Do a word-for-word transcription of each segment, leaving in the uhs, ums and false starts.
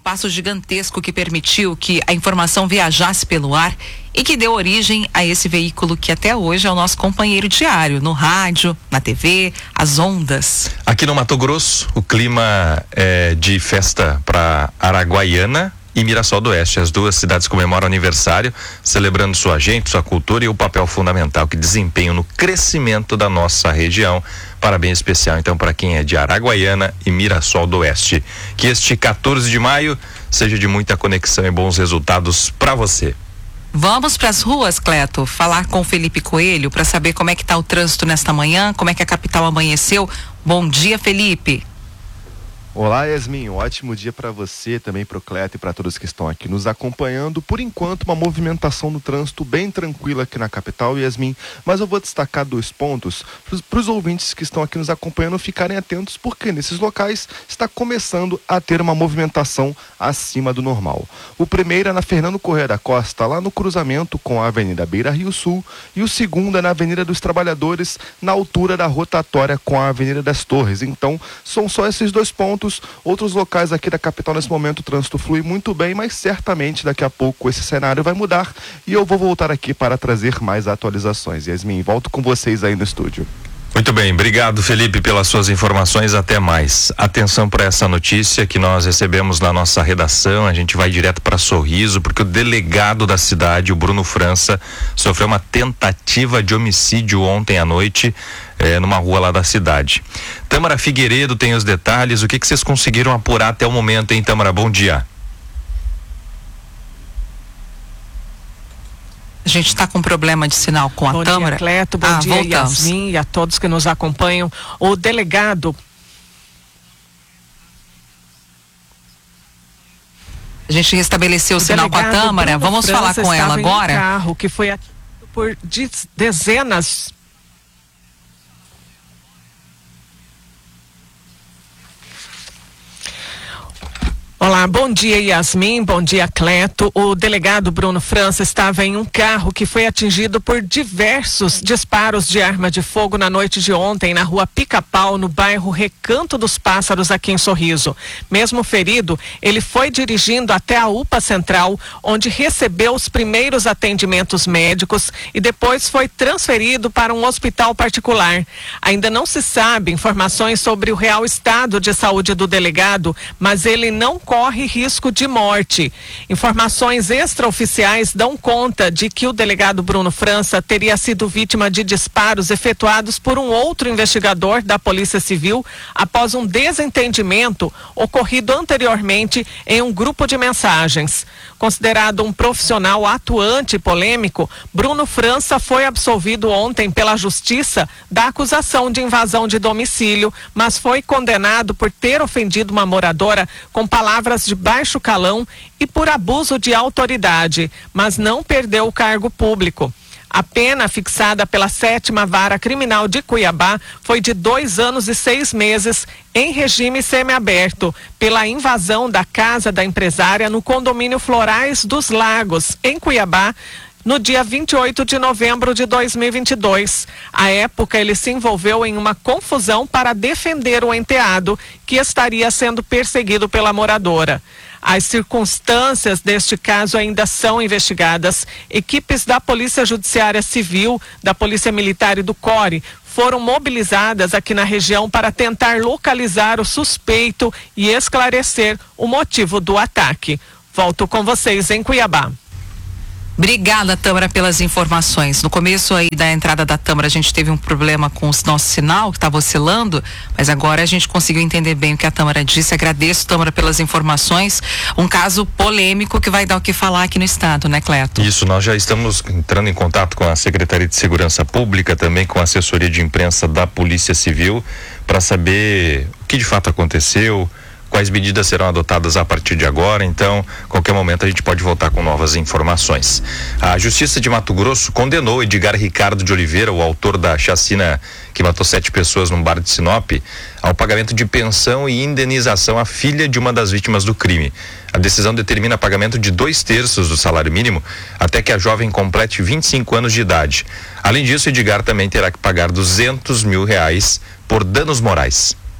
passo gigantesco que permitiu que a informação viajasse pelo ar e que deu origem a esse veículo que até hoje é o nosso companheiro diário, no rádio, na T V, as ondas. Aqui no Mato Grosso, o clima é de festa para Araguaiana e Mirassol do Oeste. As duas cidades comemoram aniversário, celebrando sua gente, sua cultura e o papel fundamental que desempenham no crescimento da nossa região. Parabéns especial então para quem é de Araguaiana e Mirassol do Oeste. Que este quatorze de maio seja de muita conexão e bons resultados para você. Vamos para as ruas, Cleto, falar com o Felipe Coelho para saber como é que está o trânsito nesta manhã, como é que a capital amanheceu. Bom dia, Felipe. Olá, Yasmin, um ótimo dia para você, também para o Cleto e para todos que estão aqui nos acompanhando. Por enquanto, uma movimentação no trânsito bem tranquila aqui na capital, Yasmin, mas eu vou destacar dois pontos para os ouvintes que estão aqui nos acompanhando ficarem atentos, porque nesses locais está começando a ter uma movimentação acima do normal. O primeiro é na Fernando Corrêa da Costa, lá no cruzamento com a Avenida Beira Rio Sul, e o segundo é na Avenida dos Trabalhadores, na altura da rotatória com a Avenida das Torres. Então, são só esses dois pontos. Outros locais aqui da capital nesse momento o trânsito flui muito bem, mas certamente daqui a pouco esse cenário vai mudar e eu vou voltar aqui para trazer mais atualizações. Yasmin, volto com vocês aí no estúdio. Muito bem, obrigado, Felipe, pelas suas informações, até mais. Atenção para essa notícia que nós recebemos na nossa redação, a gente vai direto para Sorriso, porque o delegado da cidade, o Bruno França, sofreu uma tentativa de homicídio ontem à noite, eh, numa rua lá da cidade. Tâmara Figueiredo tem os detalhes, o que que vocês conseguiram apurar até o momento, hein, Tâmara? Bom dia. A gente está com problema de sinal com a bom Tâmara. Bom dia, Cleto. Bom ah, dia, voltamos. Yasmin, e a todos que nos acompanham. O delegado... A gente restabeleceu o, o sinal com a Tâmara. Bruno Vamos França falar com ela agora. Um carro que foi atingido por dezenas... Olá, bom dia, Yasmin, bom dia, Cleto. O delegado Bruno França estava em um carro que foi atingido por diversos disparos de arma de fogo na noite de ontem na rua Pica-Pau, no bairro Recanto dos Pássaros, aqui em Sorriso. Mesmo ferido, ele foi dirigindo até a U P A Central, onde recebeu os primeiros atendimentos médicos e depois foi transferido para um hospital particular. Ainda não se sabe informações sobre o real estado de saúde do delegado, mas ele não corre risco de morte. Informações extraoficiais dão conta de que o delegado Bruno França teria sido vítima de disparos efetuados por um outro investigador da Polícia Civil após um desentendimento ocorrido anteriormente em um grupo de mensagens. Considerado um profissional atuante e polêmico, Bruno França foi absolvido ontem pela Justiça da acusação de invasão de domicílio, mas foi condenado por ter ofendido uma moradora com palavras de baixo calão e por abuso de autoridade, mas não perdeu o cargo público. A pena fixada pela sétima Vara Criminal de Cuiabá foi de dois anos e seis meses em regime semiaberto pela invasão da casa da empresária no condomínio Florais dos Lagos, em Cuiabá, no dia vinte e oito de novembro de dois mil e vinte e dois. À época, ele se envolveu em uma confusão para defender o enteado, que estaria sendo perseguido pela moradora. As circunstâncias deste caso ainda são investigadas. Equipes da Polícia Judiciária Civil, da Polícia Militar e do C O R E foram mobilizadas aqui na região para tentar localizar o suspeito e esclarecer o motivo do ataque. Volto com vocês em Cuiabá. Obrigada, Tâmara, pelas informações. No começo aí da entrada da Tâmara, a gente teve um problema com o nosso sinal, que estava oscilando, mas agora a gente conseguiu entender bem o que a Tâmara disse. Agradeço, Tâmara, pelas informações. Um caso polêmico que vai dar o que falar aqui no estado, né, Cleto? Isso, nós já estamos entrando em contato com a Secretaria de Segurança Pública, também com a assessoria de imprensa da Polícia Civil, para saber o que de fato aconteceu, quais medidas serão adotadas a partir de agora. Então, qualquer momento a gente pode voltar com novas informações. A Justiça de Mato Grosso condenou Edgar Ricardo de Oliveira, o autor da chacina que matou sete pessoas num bar de Sinop, ao pagamento de pensão e indenização à filha de uma das vítimas do crime. A decisão determina pagamento de dois terços do salário mínimo até que a jovem complete vinte e cinco anos de idade. Além disso, Edgar também terá que pagar duzentos mil reais por danos morais.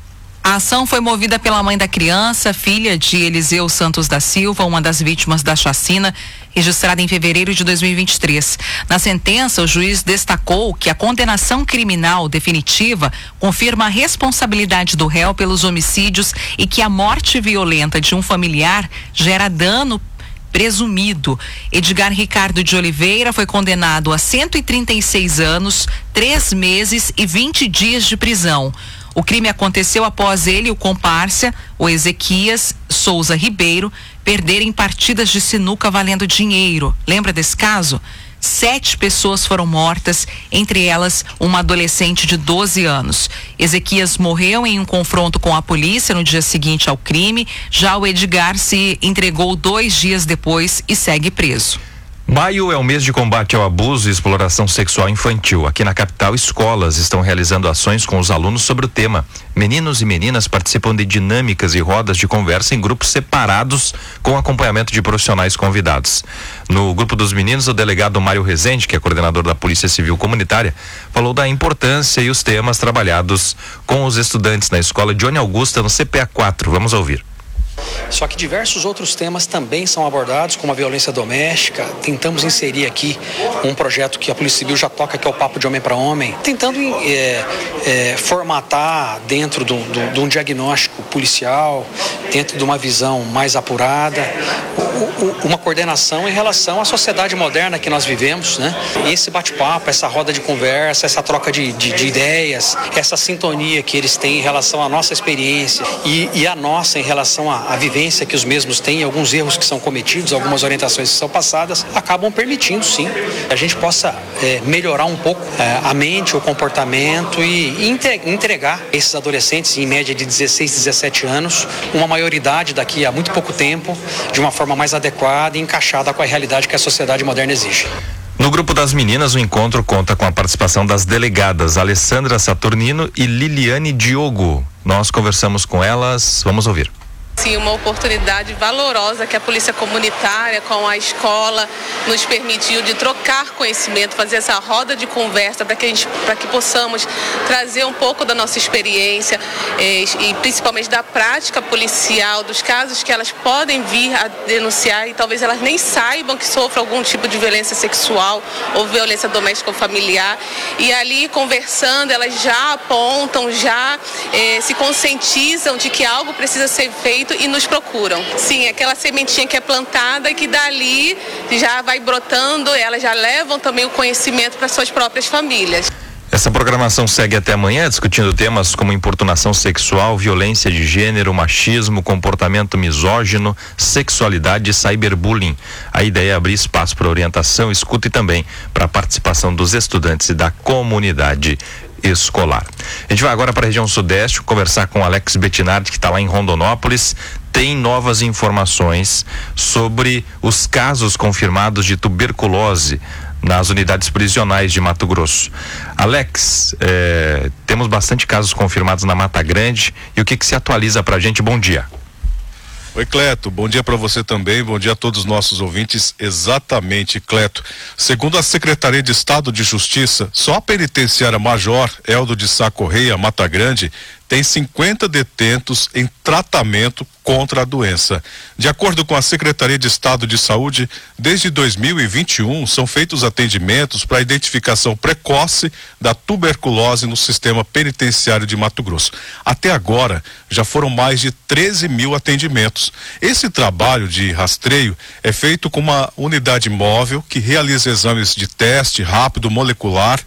A ação foi movida pela mãe da criança, filha de Eliseu Santos da Silva, uma das vítimas da chacina, registrada em fevereiro de dois mil e vinte e três. Na sentença, o juiz destacou que a condenação criminal definitiva confirma a responsabilidade do réu pelos homicídios e que a morte violenta de um familiar gera dano presumido. Edgar Ricardo de Oliveira foi condenado a cento e trinta e seis anos, três meses e vinte dias de prisão. O crime aconteceu após ele e o comparsa, o Ezequias Souza Ribeiro, perderem partidas de sinuca valendo dinheiro. Lembra desse caso? Sete pessoas foram mortas, entre elas uma adolescente de doze anos. Ezequias morreu em um confronto com a polícia no dia seguinte ao crime. Já o Edgar se entregou dois dias depois e segue preso. Maio é o mês de combate ao abuso e exploração sexual infantil. Aqui na capital, escolas estão realizando ações com os alunos sobre o tema. Meninos e meninas participam de dinâmicas e rodas de conversa em grupos separados com acompanhamento de profissionais convidados. No grupo dos meninos, o delegado Mário Rezende, que é coordenador da Polícia Civil Comunitária, falou da importância e os temas trabalhados com os estudantes na escola Johnny Augusta, no C P A quatro. Vamos ouvir. Só que diversos outros temas também são abordados, como a violência doméstica. Tentamos inserir aqui um projeto que a Polícia Civil já toca, que é o Papo de Homem para Homem, tentando é, é, formatar dentro de um, de um diagnóstico policial, dentro de uma visão mais apurada, uma coordenação em relação à sociedade moderna que nós vivemos, né? E esse bate-papo, essa roda de conversa, essa troca de, de, de ideias, essa sintonia que eles têm em relação à nossa experiência e, e a nossa em relação à, à vivência que os mesmos têm, alguns erros que são cometidos, algumas orientações que são passadas, acabam permitindo, sim, que a gente possa é, melhorar um pouco é, a mente, o comportamento e entregar esses adolescentes, em média de dezesseis, dezessete anos, uma maioridade daqui a muito pouco tempo, de uma forma mais adequada e encaixada com a realidade que a sociedade moderna exige. No grupo das meninas, o encontro conta com a participação das delegadas Alessandra Saturnino e Liliane Diogo. Nós conversamos com elas, vamos ouvir. Sim, uma oportunidade valorosa que a Polícia Comunitária com a escola nos permitiu de trocar conhecimento, fazer essa roda de conversa para que a gente, para que possamos trazer um pouco da nossa experiência eh, e principalmente da prática policial, dos casos que elas podem vir a denunciar e talvez elas nem saibam que sofrem algum tipo de violência sexual ou violência doméstica ou familiar. E ali conversando, elas já apontam, já eh, se conscientizam de que algo precisa ser feito e nos procuram. Sim, aquela sementinha que é plantada e que dali já vai brotando, elas já levam também o conhecimento para suas próprias famílias. Essa programação segue até amanhã, discutindo temas como importunação sexual, violência de gênero, machismo, comportamento misógino, sexualidade e cyberbullying. A ideia é abrir espaço para orientação, escuta e também para a participação dos estudantes e da comunidade escolar. A gente vai agora para a região sudeste conversar com Alex Bettinardi, que está lá em Rondonópolis. Tem novas informações sobre os casos confirmados de tuberculose nas unidades prisionais de Mato Grosso. Alex, eh, temos bastante casos confirmados na Mata Grande, e o que que se atualiza para a gente? Bom dia. Oi, Cleto, bom dia para você também, bom dia a todos os nossos ouvintes. Exatamente, Cleto. Segundo a Secretaria de Estado de Justiça, só a penitenciária Major Eldo de Sá Correia, Mata Grande, tem cinquenta detentos em tratamento contra a doença. De acordo com a Secretaria de Estado de Saúde, desde dois mil e vinte e um são feitos atendimentos para a identificação precoce da tuberculose no sistema penitenciário de Mato Grosso. Até agora, já foram mais de treze mil atendimentos. Esse trabalho de rastreio é feito com uma unidade móvel que realiza exames de teste rápido molecular,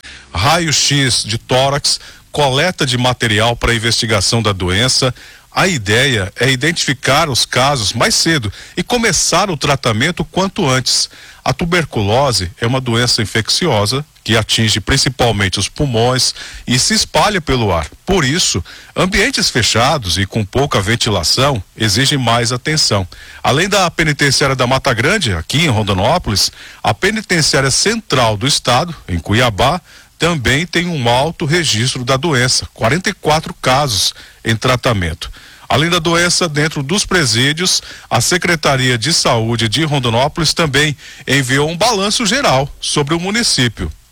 raio-x de tórax, coleta de material para investigação da doença. A ideia é identificar os casos mais cedo e começar o tratamento quanto antes. A tuberculose é uma doença infecciosa que atinge principalmente os pulmões e se espalha pelo ar. Por isso, ambientes fechados e com pouca ventilação exigem mais atenção. Além da penitenciária da Mata Grande, aqui em Rondonópolis, a penitenciária central do estado, em Cuiabá, também tem um alto registro da doença, quarenta e quatro casos em tratamento. Além da doença, dentro dos presídios, a Secretaria de Saúde de Rondonópolis também enviou um balanço geral sobre o município.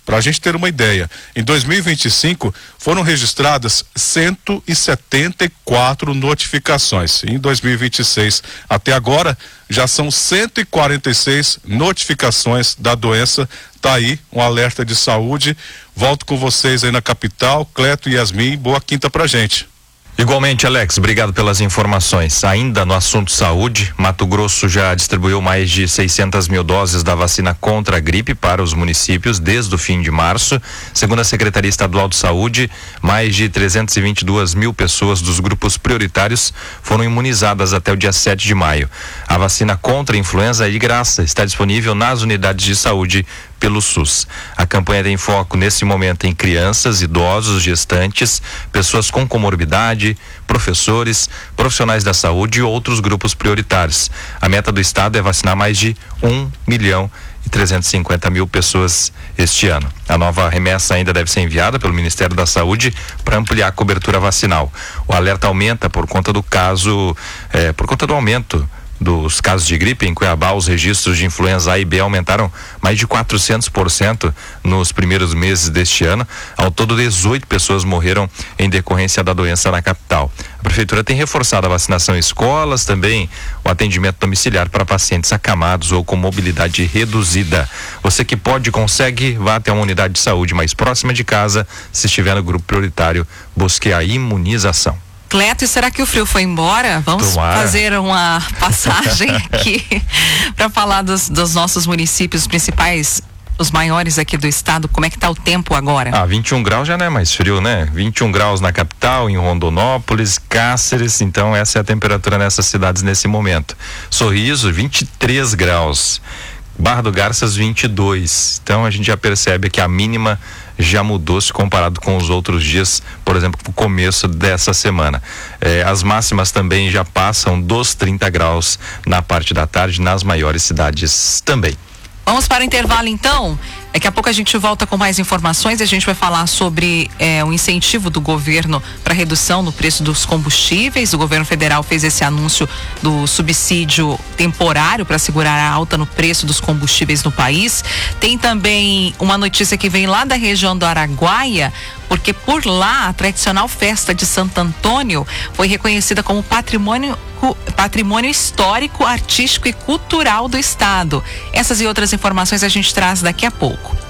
Para a gente ter uma ideia, em dois mil e vinte e cinco foram registradas cento e setenta e quatro notificações. Em dois mil e vinte e seis, até agora, já são cento e quarenta e seis notificações da doença. Tá aí um alerta de saúde. Volto com vocês aí na capital. Cleto e Yasmin, boa quinta pra gente. Igualmente, Alex, obrigado pelas informações. Ainda no assunto saúde, Mato Grosso já distribuiu mais de seiscentas mil doses da vacina contra a gripe para os municípios desde o fim de março. Segundo a Secretaria Estadual de Saúde, mais de trezentas e vinte e duas mil pessoas dos grupos prioritários foram imunizadas até o dia sete de maio. A vacina contra a influenza é de graça, está disponível nas unidades de saúde pelo SUS. A campanha tem foco nesse momento em crianças, idosos, gestantes, pessoas com comorbidade, professores, profissionais da saúde e outros grupos prioritários. A meta do estado é vacinar mais de um milhão e trezentos e cinquenta mil pessoas este ano. A nova remessa ainda deve ser enviada pelo Ministério da Saúde para ampliar a cobertura vacinal. O alerta aumenta por conta do caso, eh, por conta do aumento dos casos de gripe. Em Cuiabá, os registros de influenza A e B aumentaram mais de quatrocentos por cento nos primeiros meses deste ano. Ao todo, dezoito pessoas morreram em decorrência da doença na capital. A prefeitura tem reforçado a vacinação em escolas, também o atendimento domiciliar para pacientes acamados ou com mobilidade reduzida. Você que pode e consegue, vá até uma unidade de saúde mais próxima de casa. Se estiver no grupo prioritário, busque a imunização. Cleto, e será que o frio foi embora? Vamos Tomara. fazer uma passagem aqui para falar dos, dos nossos municípios principais, os maiores aqui do estado. Como é que tá o tempo agora? Ah, vinte e um graus já não é mais frio, né? vinte e um graus na capital, em Rondonópolis, Cáceres. Então essa é a temperatura nessas cidades nesse momento. Sorriso, vinte e três graus. Barra do Garças, vinte e dois. Então a gente já percebe que a mínima já mudou se comparado com os outros dias, por exemplo, no começo dessa semana. Eh, as máximas também já passam dos trinta graus na parte da tarde nas maiores cidades também. Vamos para o intervalo então. Daqui a pouco a gente volta com mais informações e a gente vai falar sobre é, o incentivo do governo para redução no preço dos combustíveis. O governo federal fez esse anúncio do subsídio temporário para segurar a alta no preço dos combustíveis no país. Tem também uma notícia que vem lá da região do Araguaia, porque por lá a tradicional festa de Santo Antônio foi reconhecida como patrimônio patrimônio histórico, artístico e cultural do estado. Essas e outras informações a gente traz daqui a pouco.